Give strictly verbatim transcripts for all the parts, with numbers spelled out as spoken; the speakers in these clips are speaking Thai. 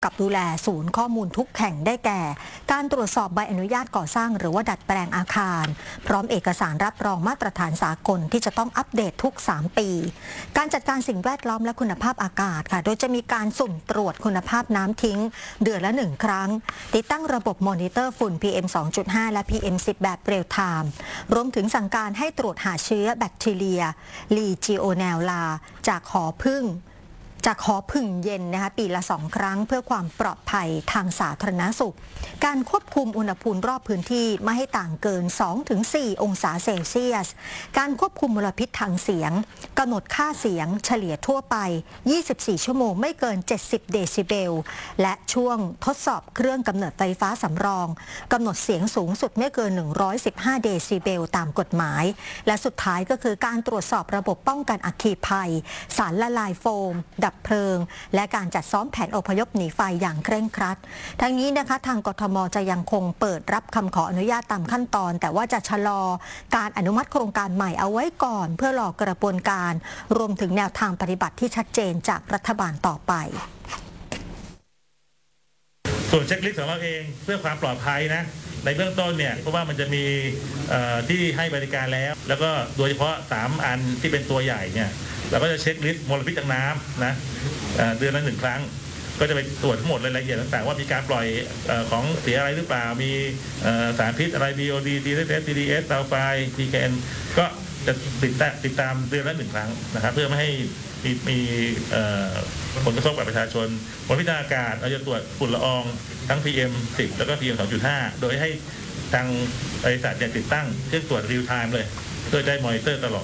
กับดูแลศูนย์ข้อมูลทุกแห่งได้แก่ การตรวจสอบใบอนุญาตก่อสร้างหรือว่าดัดแปลงอาคารพร้อมเอกสารรับรองมาตรฐานสากลที่จะต้องอัปเดตทุกสามปีการจัดการสิ่งแวดล้อมและคุณภาพอากาศค่ะโดยจะมีการสุ่มตรวจคุณภาพน้ำทิ้งเดือนละหนึ่งครั้งติดตั้งระบบมอนิเตอร์ฝุ่น พี เอ็ม สองจุดห้า และ พี เอ็ม สิบ แบบเรียลไทม์รวมถึงสั่งการให้ตรวจหาเชื้อแบคทีเรียลีจิโอเนลลาจากหอผึ้งจากหอผึ่งเย็นนะคะปีละสองครั้งเพื่อความปลอดภัยทางสาธารณสุขการควบคุมอุณหภูมิรอบพื้นที่ไม่ให้ต่างเกิน สองถึงสี่ องศาเซลเซียสการควบคุมมลพิษทางเสียงกำหนดค่าเสียงเฉลี่ยทั่วไปยี่สิบสี่ชั่วโมงไม่เกินเจ็ดสิบเดซิเบลและช่วงทดสอบเครื่องกำเนิดไฟฟ้าสำรองกำหนดเสียงสูงสุดไม่เกินหนึ่งร้อยสิบห้าเดซิเบลตามกฎหมายและสุดท้ายก็คือการตรวจสอบระบบป้องกันอัคคีภัยสารละลายโฟมดับเพลิงและการจัดซ้อมแผนอพยพหนีไฟอย่างเคร่งครัดทั้งนี้นะคะทางกทม.จะยังคงเปิดรับคำขออนุญาตตามขั้นตอนแต่ว่าจะชะลอการอนุมัติโครงการใหม่เอาไว้ก่อนเพื่อรอกระบวนการรวมถึงแนวทางปฏิบัติที่ชัดเจนจากรัฐบาลต่อไปส่วนเช็คลิสต์ของเราเองเพื่อความปลอดภัยนะในเบื้องต้นเนี่ยเพราะว่ามันจะมีที่ให้บริการแล้วแล้วก็โดยเฉพาะสามอันที่เป็นตัวใหญ่เนี่ยเราก็จะเช็คลิสต์มลพิษจากน้ำนะเดือนละหนึ่งครั้งก็จะไปตรวจทั้งหมดรายละเอียดต่างๆว่ามีการปล่อยของเสียอะไรหรือเปล่ามีสารพิษอะไร ดี โอ ดี ดี เอส ที ดี เอส ซัลไฟด์ พี เค เอ็น ก็จะติดตามติดตามเดือนละหนึ่งครั้งนะครับเพื่อไม่ให้มีมีผลกระทบกับประชาชนมลพิษทางอากาศเราจะตรวจฝุ่นละอองทั้ง พี เอ็ม สิบ แล้วก็ พี เอ็ม สองจุดห้า โดยให้ทางบริษัทติดตั้งเครื่องตรวจ real time เลยเพื่อได้มอนิเตอร์ตลอด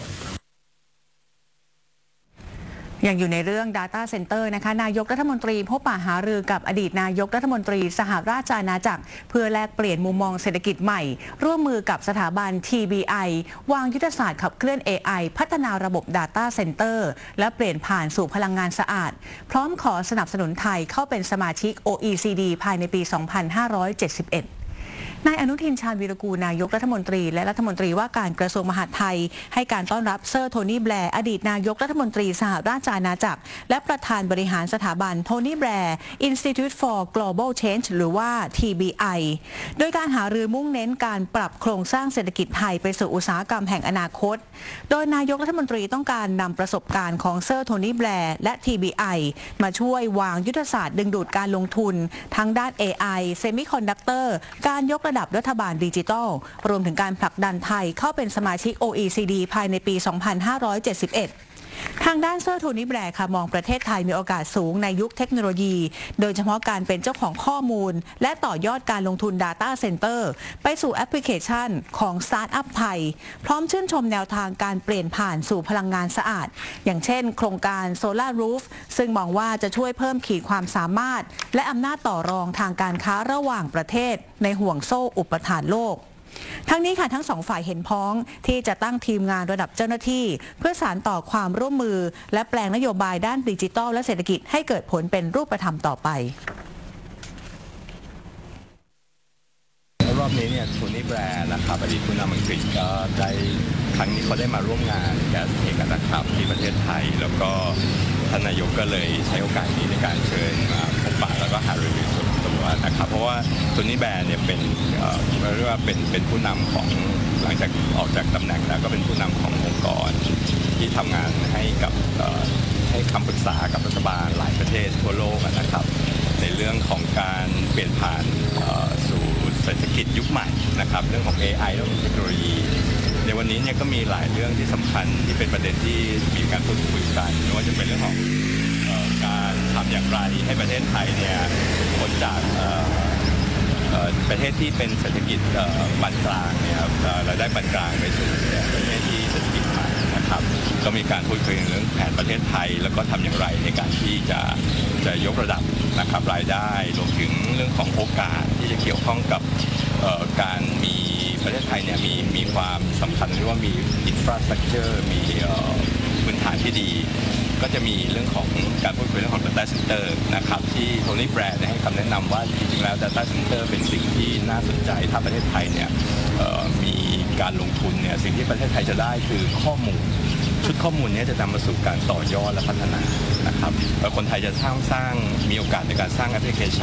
ยังอยู่ในเรื่อง Data Center นะคะนายกรัฐมนตรีพบปะหารือกับอดีตนายกรัฐมนตรีสหราชอาณาจักรเพื่อแลกเปลี่ยนมุมมองเศรษฐกิจใหม่ร่วมมือกับสถาบัน ที บี ไอ วางยุทธศาสตร์ขับเคลื่อน เอ ไอ พัฒนาระบบ Data Center และเปลี่ยนผ่านสู่พลังงานสะอาดพร้อมขอสนับสนุนไทยเข้าเป็นสมาชิก โอ อี ซี ดี ภายในปี สองพันห้าร้อยเจ็ดสิบเอ็ดนายอนุทินชาญวีรกูลนายกรัฐมนตรีและรัฐมนตรีว่าการกระทรวงมหาดไทยให้การต้อนรับเซอร์โทนี่แบร์อดีตนายกรัฐมนตรีสหราชอาณาจักรและประธานบริหารสถาบันโทนี่แบร์ Institute for Global Change หรือว่า ที บี ไอ โดยการหารือมุ่งเน้นการปรับโครงสร้างเศรษฐกิจไทยไปสู่อุตสาหกรรมแห่งอนาคตโดยนายกรัฐมนตรีต้องการนำประสบการณ์ของเซอร์โทนี่แบร์และ ที บี ไอ มาช่วยวางยุทธศาสตร์ดึงดูดการลงทุนทั้งด้าน เอ ไอ Semiconductor การยกระดับรัฐบาลดิจิทัลรวมถึงการผลักดันไทยเข้าเป็นสมาชิก โอ อี ซี ดี ภายในปี สองพันห้าร้อยเจ็ดสิบเอ็ดทางด้านเซอร์โทนี่แบร์ค่ะมองประเทศไทยมีโอกาสสูงในยุคเทคโนโลยีโดยเฉพาะการเป็นเจ้าของข้อมูลและต่อยอดการลงทุน Data Center ไปสู่แอปพลิเคชันของสตาร์ทอัพไทยพร้อมชื่นชมแนวทางการเปลี่ยนผ่านสู่พลังงานสะอาดอย่างเช่นโครงการ Solar Roof ซึ่งมองว่าจะช่วยเพิ่มขีดความสามารถและอำนาจต่อรองทางการค้าระหว่างประเทศในห่วงโซ่อุปทานโลกทั้งนี้ค่ะทั้งสองฝ่ายเห็นพ้องที่จะตั้งทีมงานระดับเจ้าหน้าที่เพื่อสานต่อความร่วมมือและแปลงนโยบายด้านดิจิทัลและเศรษฐกิจให้เกิดผลเป็นรูปธรรมต่อไปรอบนี้เนี่ยโทนี่แบร์นะครับอดีตผู้นำอังกฤษก็ได้ครั้งนี้เขาได้มาร่วมงานกับเอกอัครราชทูตที่ประเทศไทยแล้วก็ท่านนายกก็เลยใช้โอกาสนี้ในการเชิญมาพบปะแล้วก็หารือส่วนตัวนะครับเพราะว่าโทนี่แบร์เนี่ยเป็นเรียกว่าเป็นเป็นผู้นำของหลังจากออกจากตำแหน่งแล้วก็เป็นผู้นำขององค์กรที่ทำงานให้กับให้คำปรึกษากับรัฐบาลหลายประเทศทั่วโลกนะครับในเรื่องของการเปลี่ยนผ่านสู่เศรษฐกิจยุคใหม่นะครับเรื่องของ เอ ไอ เรื่องของเทคโนโลยีในวันนี้เนี่ยก็มีหลายเรื่องที่สำคัญที่เป็นประเด็นที่มีการพูดคุยกันไม่ว่าจะเป็นเรื่องของการทำอย่างไรให้ประเทศไทยเนี่ยพ้นจากประเทศที่เป็นเศรษฐกิจปานกลางเนี่ยรายได้ปานกลางไปสู่ประเทศที่เศรษฐกิจใหม่นะครับก็มีการพูดคุยเรื่องแผนประเทศไทยแล้วก็ทำอย่างไรในการที่จะจะยกระดับนะครับรายได้รวมถึงเรื่องของโอกาสที่จะเกี่ยวข้องกับการมีประเทศไทยเนี่ยมีมีความสำคัญเรียกว่ามีอินฟราสตรัคเจอร์มีพื้นฐานที่ดีก็จะมีเรื่องของการพูดคุยเรื่องของ Data Center นะครับที่โทนี่แบร์ให้คำแนะนำว่าจริงๆแล้ว Data Center เป็นสิ่งที่น่าสนใจถ้าประเทศไทยเนี่ยมีการลงทุนเนี่ยสิ่งที่ประเทศไทยจะได้คือข้อมูลชุดข้อมูลนี้จะนำมาสู่การต่อยอดและพัฒนานะครับคนไทยจะสร้างสร้างมีโอกาสในการสร้างแอปพลิเคชัน